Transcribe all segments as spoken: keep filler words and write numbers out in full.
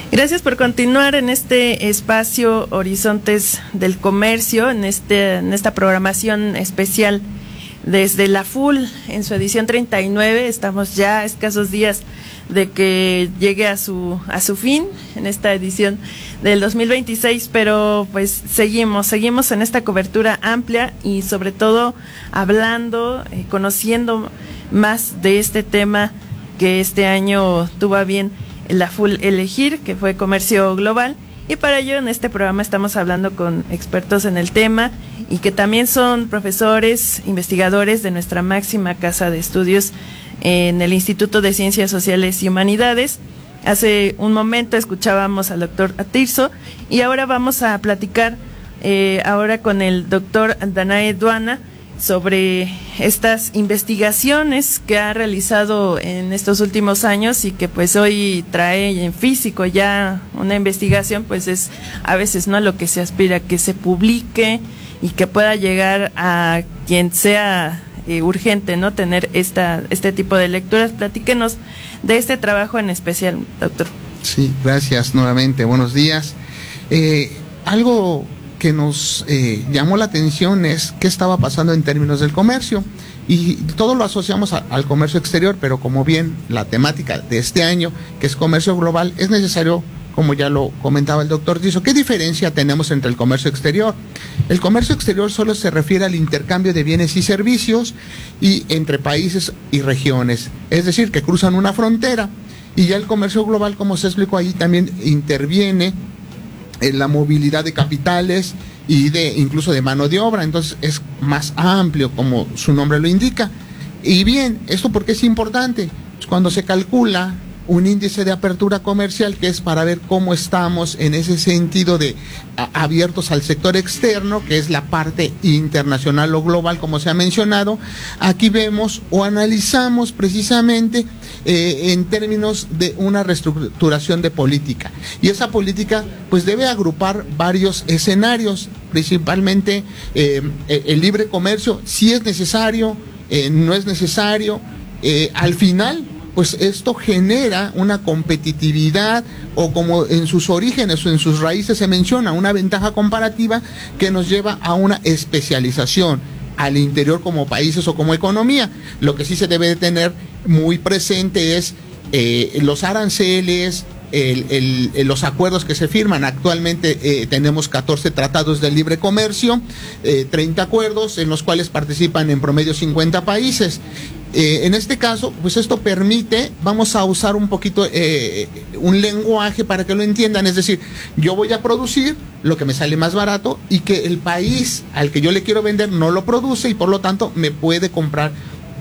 Gracias por continuar en este espacio Horizontes del Comercio, en este en esta programación especial desde la F U L en su edición treinta y nueve. Estamos ya a escasos días de que llegue a su a su fin en esta edición del dos mil veintiséis, pero pues seguimos, seguimos en esta cobertura amplia y sobre todo hablando, eh, conociendo más de este tema que este año tuvo a bien la F U L elegir, que fue comercio global, y para ello en este programa estamos hablando con expertos en el tema y que también son profesores, investigadores de nuestra máxima casa de estudios en el Instituto de Ciencias Sociales y Humanidades. Hace un momento escuchábamos al doctor Tirso y ahora vamos a platicar eh, ahora con el doctor Danae Duana sobre estas investigaciones que ha realizado en estos últimos años y que pues hoy trae en físico ya una investigación, pues es a veces no lo que se aspira, que se publique y que pueda llegar a quien sea eh, urgente, ¿no? Tener esta este tipo de lecturas. Platíquenos de este trabajo en especial, doctor. Sí, gracias nuevamente, buenos días. Eh, algo que nos eh, llamó la atención es qué estaba pasando en términos del comercio, y todo lo asociamos a, al comercio exterior, pero como bien la temática de este año, que es comercio global, es necesario, como ya lo comentaba el doctor Tirso, ¿qué diferencia tenemos entre el comercio exterior? El comercio exterior solo se refiere al intercambio de bienes y servicios y entre países y regiones, es decir, que cruzan una frontera, y ya el comercio global, como se explicó ahí, también interviene en la movilidad de capitales y de incluso de mano de obra, entonces es más amplio, como su nombre lo indica. Y bien, ¿esto por qué es importante? Pues cuando se calcula un índice de apertura comercial, que es para ver cómo estamos en ese sentido de a, abiertos al sector externo, que es la parte internacional o global, como se ha mencionado, aquí vemos o analizamos precisamente eh, en términos de una reestructuración de política. Y esa política pues debe agrupar varios escenarios, principalmente eh, el libre comercio, si es necesario, eh, no es necesario, eh, al final pues esto genera una competitividad, o como en sus orígenes o en sus raíces se menciona, una ventaja comparativa que nos lleva a una especialización al interior como países o como economía. Lo que sí se debe de tener muy presente es eh, los aranceles, El, el, el, los acuerdos que se firman. Actualmente eh, tenemos catorce tratados de libre comercio, eh, treinta acuerdos en los cuales participan en promedio cincuenta países. Eh, en este caso, pues esto permite, vamos a usar un poquito eh, un lenguaje para que lo entiendan, es decir, yo voy a producir lo que me sale más barato y que el país al que yo le quiero vender no lo produce y por lo tanto me puede comprar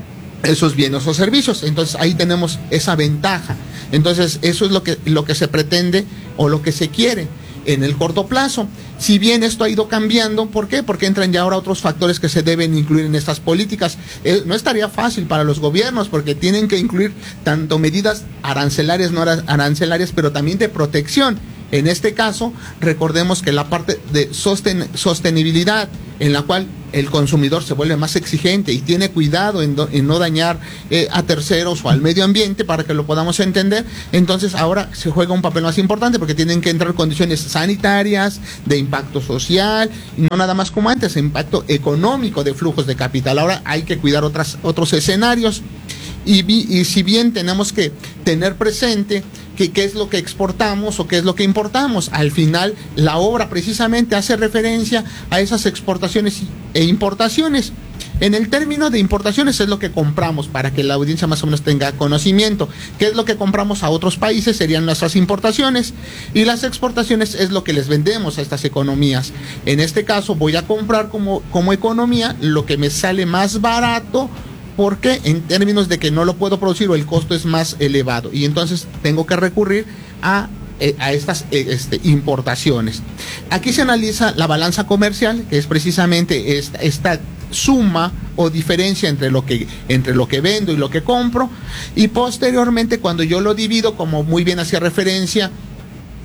esos bienes o servicios. Entonces ahí tenemos esa ventaja. Entonces eso es lo que, lo que se pretende o lo que se quiere en el corto plazo. Si bien esto ha ido cambiando, ¿por qué? Porque entran ya ahora otros factores que se deben incluir en estas políticas. Eh, no estaría fácil para los gobiernos porque tienen que incluir tanto medidas arancelarias, no arancelarias, pero también de protección. En este caso, recordemos que la parte de sosten sostenibilidad, en la cual el consumidor se vuelve más exigente y tiene cuidado en, do, en no dañar eh, a terceros o al medio ambiente, para que lo podamos entender, entonces ahora se juega un papel más importante porque tienen que entrar condiciones sanitarias, de impacto social, y no nada más como antes, impacto económico de flujos de capital. Ahora hay que cuidar otras, otros escenarios. Y, y si bien tenemos que tener presente que qué es lo que exportamos o qué es lo que importamos, al final la obra precisamente hace referencia a esas exportaciones e importaciones. En el término de importaciones es lo que compramos, para que la audiencia más o menos tenga conocimiento. ¿Qué es lo que compramos a otros países? Serían nuestras importaciones. Y las exportaciones es lo que les vendemos a estas economías. En este caso voy a comprar como, como economía lo que me sale más barato, porque en términos de que no lo puedo producir o el costo es más elevado, y entonces tengo que recurrir a, eh, a estas eh, este, importaciones. Aquí se analiza la balanza comercial, que es precisamente esta, esta suma o diferencia entre lo que entre lo que vendo y lo que compro, y posteriormente cuando yo lo divido, como muy bien hacía referencia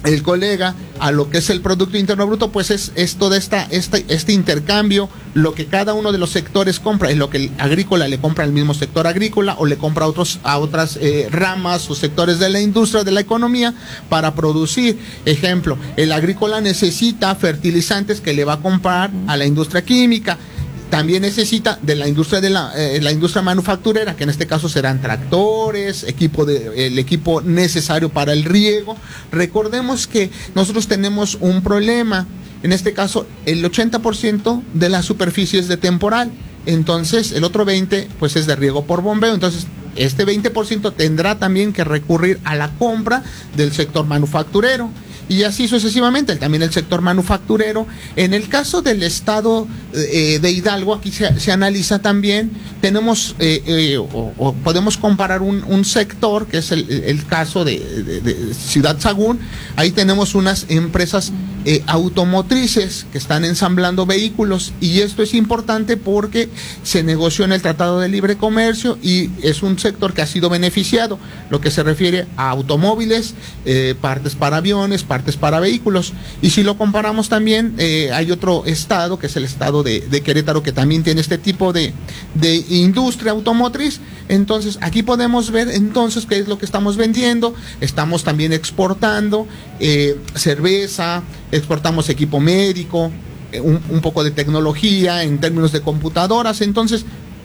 el colega a lo que es el Producto Interno Bruto, pues es, es todo esta, este, este intercambio, lo que cada uno de los sectores compra, es lo que el agrícola le compra al mismo sector agrícola o le compra a, otros, a otras eh, ramas o sectores de la industria, de la economía, para producir. Ejemplo, el agrícola necesita fertilizantes que le va a comprar a la industria química. También necesita de la industria de la, eh, la industria manufacturera, que en este caso serán tractores, equipo de, el equipo necesario para el riego. Recordemos que nosotros tenemos un problema, en este caso el ochenta por ciento de la superficie es de temporal, entonces el otro veinte por ciento pues es de riego por bombeo, entonces este veinte por ciento tendrá también que recurrir a la compra del sector manufacturero. Y así sucesivamente, también el sector manufacturero. En el caso del estado eh, de Hidalgo, aquí se, se analiza también, tenemos eh, eh, o, o podemos comparar un, un sector, que es el, el caso de, de, de Ciudad Sagún. Ahí tenemos unas empresas eh, automotrices que están ensamblando vehículos, y esto es importante porque se negoció en el Tratado de Libre Comercio y es un sector que ha sido beneficiado, lo que se refiere a automóviles, eh, partes para aviones, partes para vehículos. Y si lo comparamos también, eh, hay otro estado, que es el estado de, de Querétaro, que también tiene este tipo de, de industria automotriz. Entonces aquí podemos ver entonces qué es lo que estamos vendiendo. Estamos también exportando eh, cerveza, exportamos equipo médico, eh, un, un poco de tecnología en términos de computadoras. Entonces,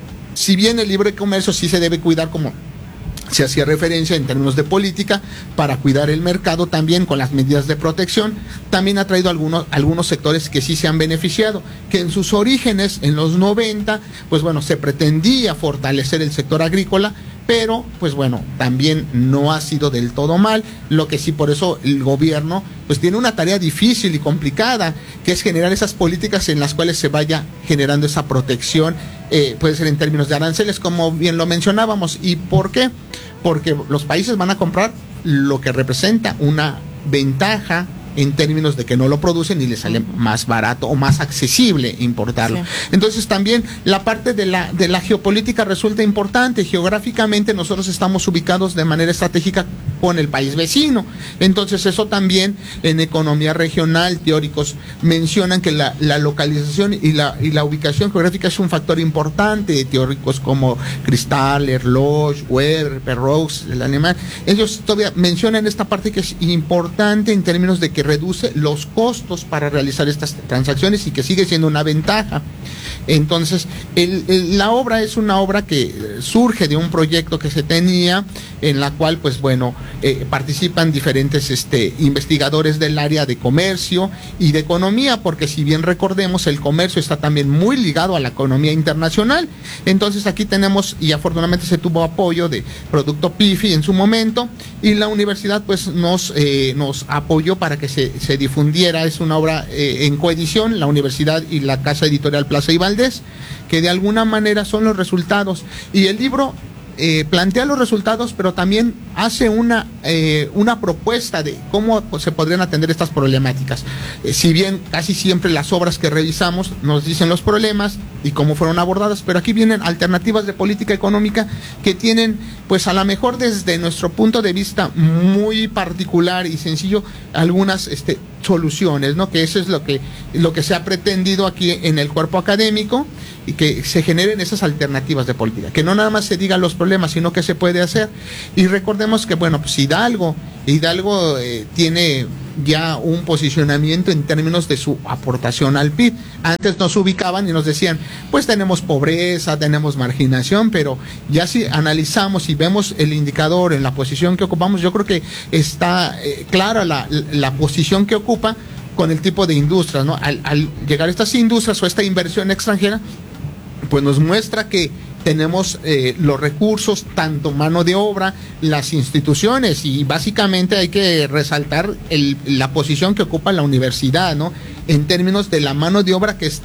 si bien el libre comercio sí se debe cuidar, como se hacía referencia en términos de política, para cuidar el mercado también con las medidas de protección, también ha traído algunos, algunos sectores que sí se han beneficiado, que en sus orígenes, en los noventa, pues bueno, se pretendía fortalecer el sector agrícola, pero pues bueno, también no ha sido del todo mal. Lo que sí, por eso el gobierno pues tiene una tarea difícil y complicada, que es generar esas políticas en las cuales se vaya generando esa protección, eh, puede ser en términos de aranceles, como bien lo mencionábamos. ¿Y por qué? Porque los países van a comprar lo que representa una ventaja en términos de que no lo producen y les sale más barato o más accesible importarlo. Sí. Entonces también la parte de la, de la geopolítica resulta importante. Geográficamente nosotros estamos ubicados de manera estratégica con el país vecino. Entonces eso también en economía regional, teóricos mencionan que la, la localización y la, y la ubicación geográfica es un factor importante. Teóricos como Cristal, Erlosch, Weber, Perroux, el alemán, ellos todavía mencionan esta parte que es importante en términos de que reduce los costos para realizar estas transacciones y que sigue siendo una ventaja. Entonces, el, el, la obra es una obra que surge de un proyecto que se tenía, en la cual, pues bueno, eh, participan diferentes este, investigadores del área de comercio y de economía, porque si bien recordemos, el comercio está también muy ligado a la economía internacional. Entonces, aquí tenemos, y afortunadamente se tuvo apoyo de Producto P I F I en su momento, y la universidad pues nos, eh, nos apoyó para que se, se difundiera. Es una obra eh, en coedición, la universidad y la casa editorial Plaza y Valdés, que de alguna manera son los resultados. Y el libro eh, plantea los resultados, pero también hace una, eh, una propuesta de cómo pues, se podrían atender estas problemáticas. Eh, si bien casi siempre las obras que revisamos nos dicen los problemas y cómo fueron abordadas, pero aquí vienen alternativas de política económica que tienen, pues a lo mejor desde nuestro punto de vista muy particular y sencillo, algunas este, soluciones, ¿no? Que eso es lo que, lo que se ha pretendido aquí en el cuerpo académico, y que se generen esas alternativas de política, que no nada más se digan los problemas, sino que se puede hacer. Y recordemos que, bueno, pues Hidalgo, Hidalgo eh, tiene ya un posicionamiento en términos de su aportación al P I B. Antes nos ubicaban y nos decían, pues tenemos pobreza, tenemos marginación, pero ya si analizamos y vemos el indicador en la posición que ocupamos, yo creo que está eh, clara la, la posición que ocupa con el tipo de industrias, ¿no? Al, al llegar a estas industrias o esta inversión extranjera, pues nos muestra que tenemos eh, los recursos, tanto mano de obra, las instituciones, y básicamente hay que resaltar el, la posición que ocupa la universidad, ¿no? En términos de la mano de obra que está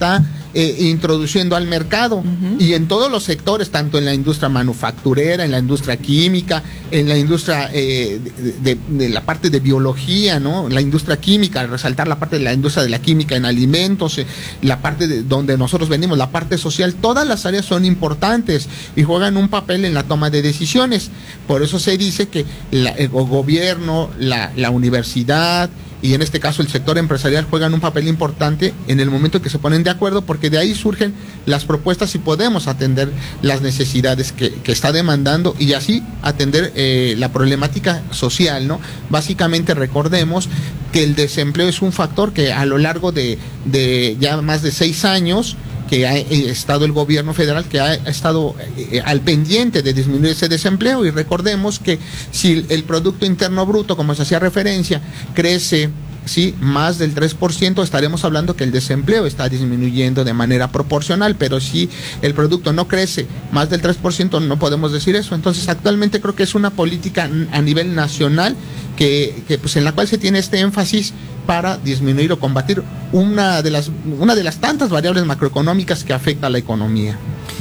eh, introduciendo al mercado. Uh-huh. Y en todos los sectores, tanto en la industria manufacturera, en la industria química, en la industria eh, de, de, de la parte de biología, ¿no? La industria química, resaltar la parte de la industria de la química en alimentos, eh, la parte de donde nosotros venimos, la parte social, todas las áreas son importantes y juegan un papel en la toma de decisiones. Por eso se dice que la, el gobierno, la, la universidad y en este caso el sector empresarial juegan un papel importante en el momento en que se ponen de acuerdo, porque de ahí surgen las propuestas y podemos atender las necesidades que, que está demandando y así atender eh, la problemática social, ¿no? Básicamente recordemos que el desempleo es un factor que a lo largo de, de ya más de seis años que ha estado el gobierno federal, que ha estado eh, al pendiente de disminuir ese desempleo, y recordemos que si el Producto Interno Bruto, como se hacía referencia, crece sí, más del tres por ciento, estaremos hablando que el desempleo está disminuyendo de manera proporcional, pero si el producto no crece más del tres por ciento no podemos decir eso. Entonces actualmente creo que es una política a nivel nacional que, que pues en la cual se tiene este énfasis para disminuir o combatir una de las, una de las tantas variables macroeconómicas que afecta a la economía.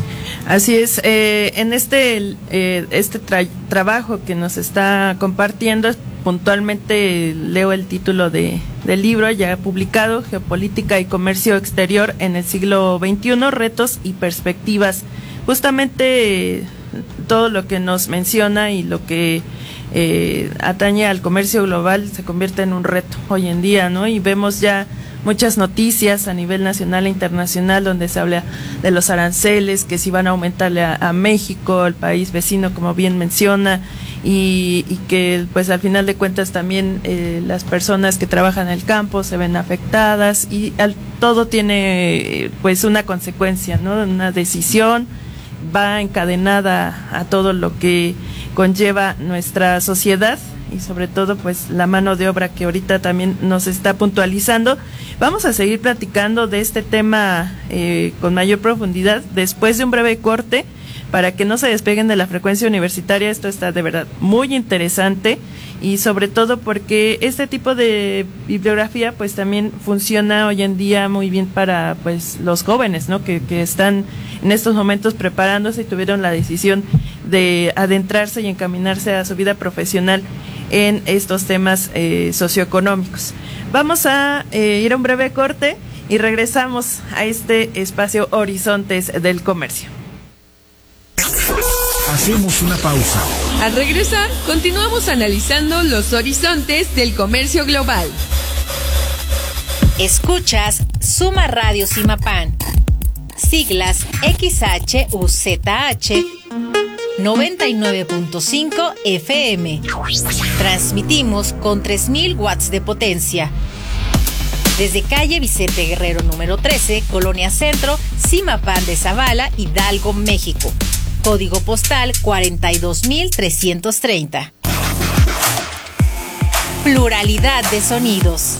Así es, eh, en este, eh, este tra- trabajo que nos está compartiendo, puntualmente leo el título de, del libro ya publicado, Geopolítica y Comercio Exterior en el siglo veintiuno, retos y perspectivas. Justamente eh, todo lo que nos menciona y lo que eh, atañe al comercio global se convierte en un reto hoy en día, ¿no? Y vemos ya muchas noticias a nivel nacional e internacional donde se habla de los aranceles, que si van a aumentarle a, a México, el país vecino, como bien menciona, y, y que pues al final de cuentas también eh, las personas que trabajan en el campo se ven afectadas y al, todo tiene pues una consecuencia, ¿no? Una decisión va encadenada a todo lo que conlleva nuestra sociedad y sobre todo pues la mano de obra que ahorita también nos está puntualizando. Vamos a seguir platicando de este tema eh, con mayor profundidad después de un breve corte para que no se despeguen de la frecuencia universitaria. Esto está de verdad muy interesante y sobre todo porque este tipo de bibliografía pues también funciona hoy en día muy bien para pues los jóvenes, ¿no? Que, que están en estos momentos preparándose y tuvieron la decisión de adentrarse y encaminarse a su vida profesional en estos temas eh, socioeconómicos. Vamos a eh, ir a un breve corte y regresamos a este espacio Horizontes del Comercio. Hacemos una pausa. Al regresar, continuamos analizando los horizontes del comercio global. Escuchas Suma Radio Simapán, siglas X H U Z H noventa y nueve punto cinco F M. Transmitimos con tres mil watts de potencia. Desde calle Vicente Guerrero número trece, Colonia Centro, Simapán de Zavala, Hidalgo, México. Código postal cuarenta y dos mil trescientos treinta. Pluralidad de sonidos.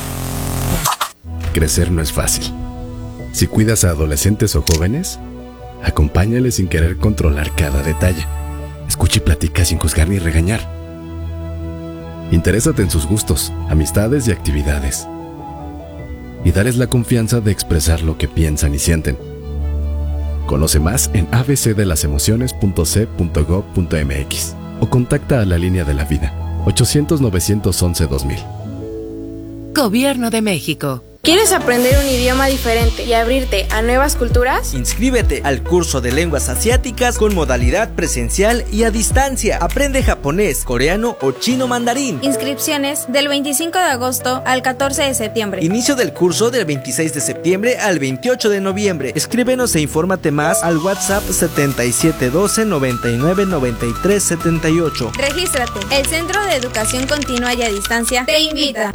Crecer no es fácil. Si cuidas a adolescentes o jóvenes, acompáñales sin querer controlar cada detalle. Escucha y platica sin juzgar ni regañar. Interésate en sus gustos, amistades y actividades. Y dales la confianza de expresar lo que piensan y sienten. Conoce más en a b c de las emociones punto c punto gob punto m x o contacta a la línea de la vida ochocientos, novecientos once, dos mil. Gobierno de México. ¿Quieres aprender un idioma diferente y abrirte a nuevas culturas? Inscríbete al curso de lenguas asiáticas con modalidad presencial y a distancia. Aprende japonés, coreano o chino mandarín. Inscripciones del veinticinco de agosto al catorce de septiembre. Inicio del curso del veintiséis de septiembre al veintiocho de noviembre. Escríbenos e infórmate más al WhatsApp setenta y siete doce, noventa y nueve, noventa y tres, setenta y ocho. Regístrate. El Centro de Educación Continua y a Distancia te invita.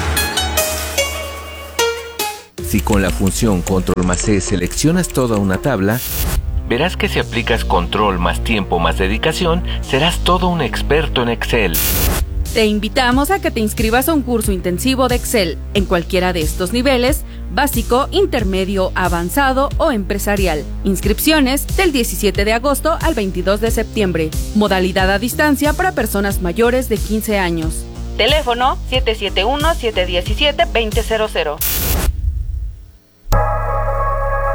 Si con la función control más C seleccionas toda una tabla, verás que si aplicas control más tiempo más dedicación, serás todo un experto en Excel. Te invitamos a que te inscribas a un curso intensivo de Excel en cualquiera de estos niveles, básico, intermedio, avanzado o empresarial. Inscripciones del diecisiete de agosto al veintidós de septiembre. Modalidad a distancia para personas mayores de quince años. Teléfono siete siete uno, siete uno siete, dos cero cero cero.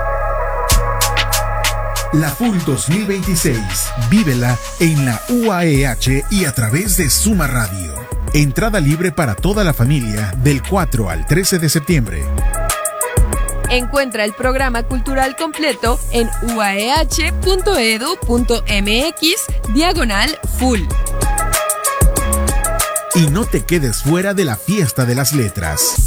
La F U L dos mil veintiséis. Vívela en la U A E H y a través de Suma Radio. Entrada libre para toda la familia del cuatro al trece de septiembre. Encuentra el programa cultural completo en uaeh.edu.mx diagonal full. Y no te quedes fuera de la fiesta de las letras.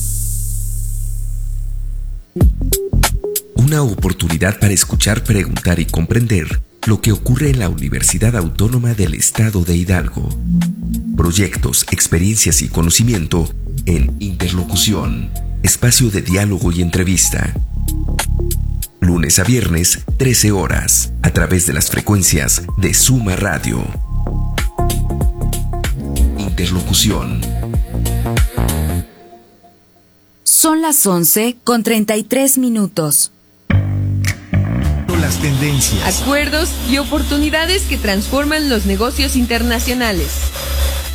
Una oportunidad para escuchar, preguntar y comprender lo que ocurre en la Universidad Autónoma del Estado de Hidalgo. Proyectos, experiencias y conocimiento en Interlocución, espacio de diálogo y entrevista. Lunes a viernes, trece horas, a través de las frecuencias de Suma Radio. Interlocución. Son las once con treinta y tres minutos. Las tendencias, acuerdos y oportunidades que transforman los negocios internacionales.